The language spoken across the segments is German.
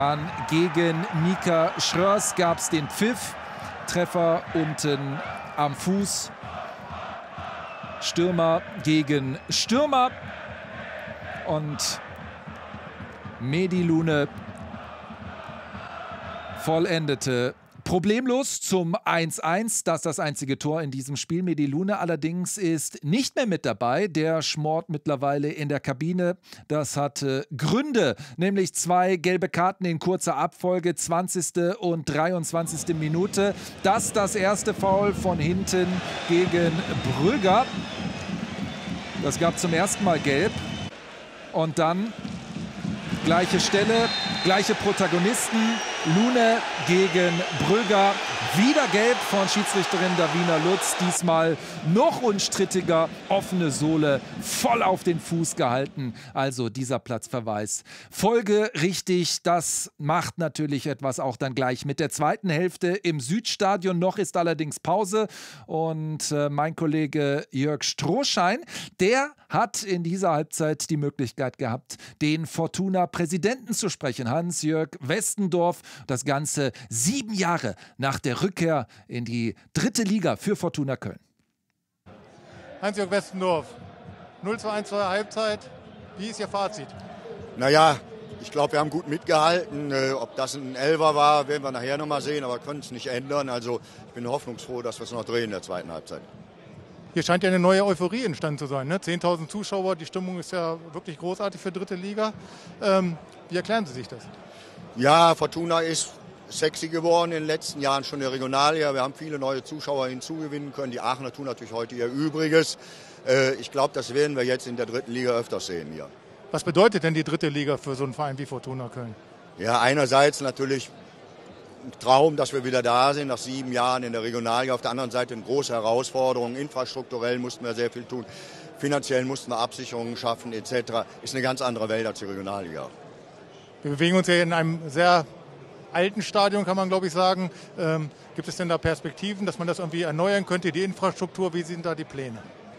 Gegen Mika Schröers gab es den Pfiff. Treffer unten am Fuß. Stürmer gegen Stürmer. Und Mehdi Lune vollendete problemlos zum 1:1. Das ist das einzige Tor in diesem Spiel. Mehdi Lune allerdings ist nicht mehr mit dabei. Der schmort mittlerweile in der Kabine. Das hatte Gründe, nämlich 2 gelbe Karten in kurzer Abfolge, 20. und 23. Minute. Das erste Foul von hinten gegen Brügger. Das gab zum ersten Mal gelb. Und dann gleiche Stelle, gleiche Protagonisten. Lune gegen Brügger. Wieder gelb von Schiedsrichterin Davina Lutz. Diesmal noch unstrittiger. Offene Sohle, voll auf den Fuß gehalten. Also dieser Platzverweis folgerichtig. Das macht natürlich etwas auch dann gleich mit der zweiten Hälfte im Südstadion. Noch ist allerdings Pause. Und mein Kollege Jörg Strohschein, der hat in dieser Halbzeit die Möglichkeit gehabt, den Fortuna-Präsidenten zu sprechen. Hans-Jörg Westendorf. Das Ganze 7 Jahre nach der Rückkehr in die 3. Liga für Fortuna Köln. Hans-Jörg Westendorf, 0:1 zur Halbzeit. Wie ist Ihr Fazit? Naja, ich glaube, wir haben gut mitgehalten. Ob das ein Elfer war, werden wir nachher noch mal sehen, aber können es nicht ändern. Also ich bin hoffnungsfroh, dass wir es noch drehen in der zweiten Halbzeit. Hier scheint ja eine neue Euphorie entstanden zu sein. Ne? 10.000 Zuschauer, die Stimmung ist ja wirklich großartig für 3. Liga. Wie erklären Sie sich das? Ja, Fortuna ist sexy geworden in den letzten Jahren schon in der Regionalliga. Wir haben viele neue Zuschauer hinzugewinnen können. Die Aachener tun natürlich heute ihr Übriges. Ich glaube, das werden wir jetzt in der 3. Liga öfters sehen hier. Was bedeutet denn die 3. Liga für so einen Verein wie Fortuna Köln? Ja, einerseits natürlich ein Traum, dass wir wieder da sind nach 7 Jahren in der Regionalliga. Auf der anderen Seite eine große Herausforderung. Infrastrukturell mussten wir sehr viel tun. Finanziell mussten wir Absicherungen schaffen etc. Ist eine ganz andere Welt als die Regionalliga. Wir bewegen uns ja in einem sehr alten Stadion, kann man glaube ich sagen. Gibt es denn da Perspektiven, dass man das irgendwie erneuern könnte, die Infrastruktur? Wie sind da die Pläne?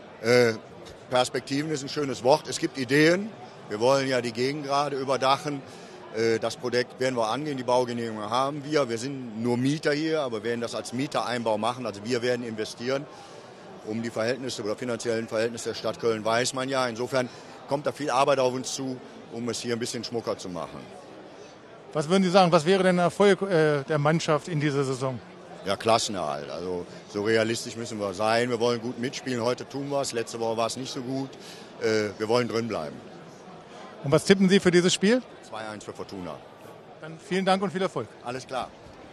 Perspektiven ist ein schönes Wort. Es gibt Ideen. Wir wollen ja die Gegend gerade überdachen. Das Projekt werden wir angehen, die Baugenehmigung haben wir. Wir sind nur Mieter hier, aber werden das als Mietereinbau machen. Also wir werden investieren. Um die Verhältnisse oder finanziellen Verhältnisse der Stadt Köln weiß man ja. Insofern kommt da viel Arbeit auf uns zu, um es hier ein bisschen schmucker zu machen. Was würden Sie sagen, was wäre denn der Erfolg der Mannschaft in dieser Saison? Ja, Klassenerhalt. Also so realistisch müssen wir sein. Wir wollen gut mitspielen. Heute tun wir es. Letzte Woche war es nicht so gut. Wir wollen drin bleiben. Und was tippen Sie für dieses Spiel? 2:1 für Fortuna. Dann vielen Dank und viel Erfolg. Alles klar.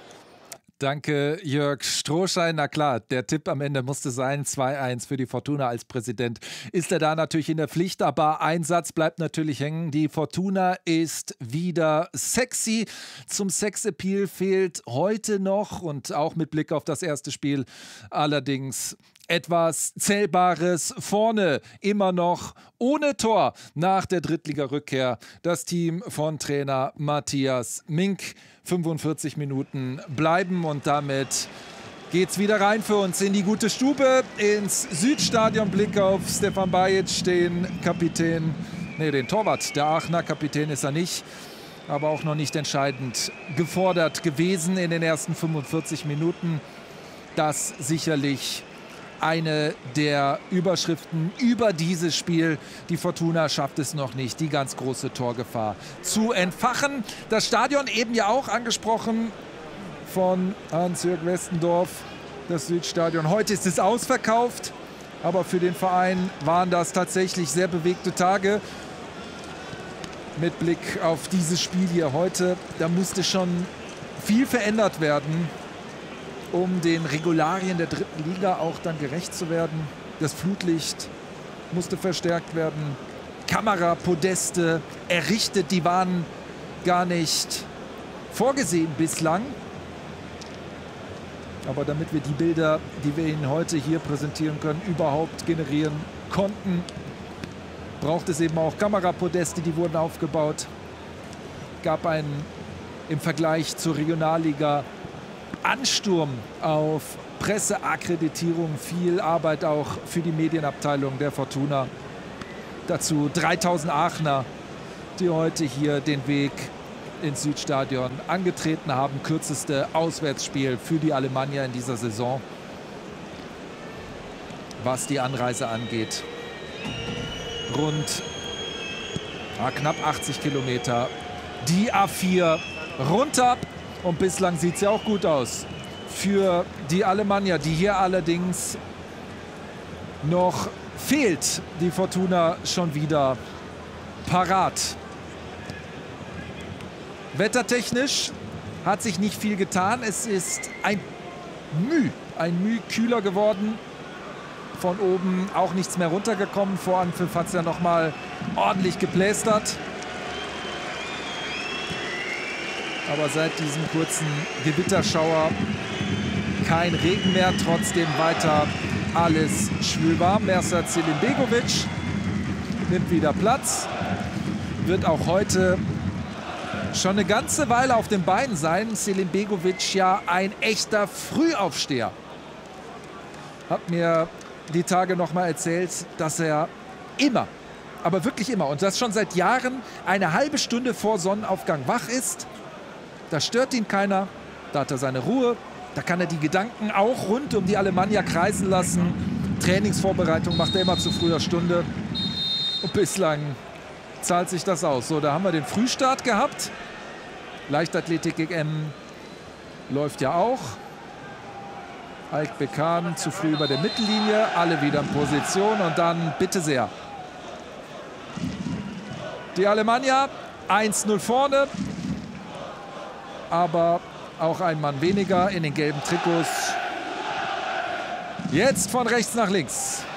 Danke, Jörg Strohschein. Na klar, der Tipp am Ende musste sein, 2:1 für die Fortuna. Als Präsident ist er da natürlich in der Pflicht, aber ein Satz bleibt natürlich hängen. Die Fortuna ist wieder sexy. Zum Sexappeal fehlt heute noch und auch mit Blick auf das erste Spiel allerdings etwas Zählbares vorne. Immer noch ohne Tor nach der Drittliga-Rückkehr. Das Team von Trainer Matthias Mink. 45 Minuten bleiben und damit geht's wieder rein für uns in die gute Stube, ins Südstadion. Blick auf Stefan Bajic, den Torwart. Der Aachener Kapitän ist er nicht, aber auch noch nicht entscheidend gefordert gewesen in den ersten 45 Minuten. Das sicherlich eine der Überschriften über dieses Spiel. Die Fortuna schafft es noch nicht, die ganz große Torgefahr zu entfachen. Das Stadion eben ja auch angesprochen von Hans-Jörg Westendorf, das Südstadion. Heute ist es ausverkauft, aber für den Verein waren das tatsächlich sehr bewegte Tage. Mit Blick auf dieses Spiel hier heute, da musste schon viel verändert werden, um den Regularien der 3. Liga auch dann gerecht zu werden. Das Flutlicht musste verstärkt werden. Kamerapodeste errichtet, die waren gar nicht vorgesehen bislang. Aber damit wir die Bilder, die wir Ihnen heute hier präsentieren können, überhaupt generieren konnten, braucht es eben auch Kamerapodeste, die wurden aufgebaut. Gab einen im Vergleich zur Regionalliga Ansturm auf Presseakkreditierung, viel Arbeit auch für die Medienabteilung der Fortuna. Dazu 3000 Aachener, die heute hier den Weg ins Südstadion angetreten haben. Kürzeste Auswärtsspiel für die Alemannia in dieser Saison, was die Anreise angeht. Rund knapp 80 Kilometer. Die A4 runter. Und bislang sieht es ja auch gut aus für die Alemannia, die hier allerdings noch fehlt. Die Fortuna schon wieder parat. Wettertechnisch hat sich nicht viel getan. Es ist ein Müh kühler geworden. Von oben auch nichts mehr runtergekommen. Vor Anpfiff hat es ja noch mal ordentlich geplästert. Aber seit diesem kurzen Gewitterschauer kein Regen mehr. Trotzdem weiter alles schwülwarm. Mersat Selimbegovic nimmt wieder Platz. Wird auch heute schon eine ganze Weile auf den Beinen sein. Selimbegovic ja ein echter Frühaufsteher. Hat mir die Tage noch mal erzählt, dass er immer, aber wirklich immer, und das schon seit Jahren, eine halbe Stunde vor Sonnenaufgang wach ist. Da stört ihn keiner, da hat er seine Ruhe, da kann er die Gedanken auch rund um die Alemannia kreisen lassen. Trainingsvorbereitung macht er immer zu früher Stunde und bislang zahlt sich das aus. So, da haben wir den Frühstart gehabt. Leichtathletik EM läuft ja auch. Aik Bekan zu früh über der Mittellinie, alle wieder in Position und dann bitte sehr. Die Alemannia 1-0 vorne. Aber auch ein Mann weniger in den gelben Trikots. Jetzt von rechts nach links.